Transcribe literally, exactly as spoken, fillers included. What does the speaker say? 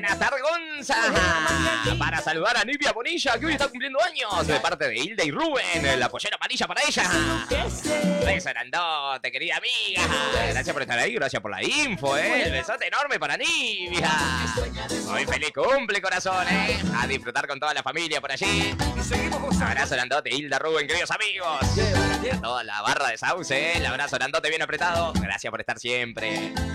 Buenas tardes, Gonza. Para saludar a Nivia Bonilla, que hoy está cumpliendo años, de parte de Hilda y Rubén, la pollera amarilla para ella. Beso grandote, querida amiga. Gracias por estar ahí, gracias por la info, eh. El besote enorme para Nivia. Muy feliz cumple, corazón, eh. A disfrutar con toda la familia por allí. Abrazo grandote, Hilda, Rubén, queridos amigos. A toda la barra de Sauce, eh. El abrazo grandote bien apretado. Gracias por estar siempre.